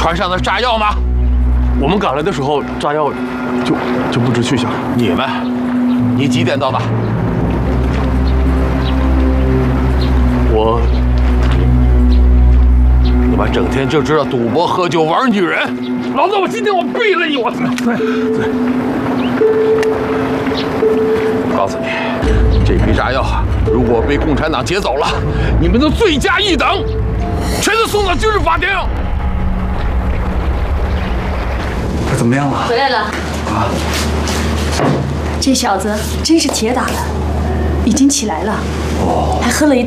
船上的炸药吗？ 我们赶来的时候，炸药就不知去向。 你几点到的？你们整天就知道赌博、喝酒、玩女人，老子今天我毙了你！我对。我告诉你，这批炸药如果被共产党劫走了，你们的罪加一等，全都送到军事法庭。 他怎么样了？ 回来了。 啊！ 这小子真是铁打的，已经起来了。哦，还喝了一大。